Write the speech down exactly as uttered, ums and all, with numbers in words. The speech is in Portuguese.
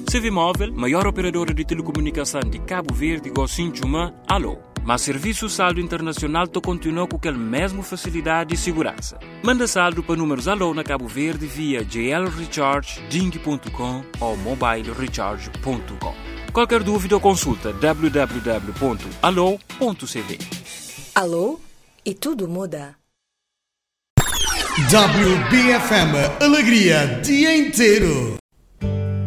C V Móvel, maior operadora de telecomunicação de Cabo Verde, Gocinchuma, Alô. Mas serviço saldo internacional to continua com aquela mesma facilidade e segurança. Manda saldo para números Alô na Cabo Verde via j l recharge ding ponto com ou mobile recharge ponto com. Qualquer dúvida ou consulta w w w ponto alô ponto c v. Alô? E tudo muda. W B F M Alegria dia inteiro.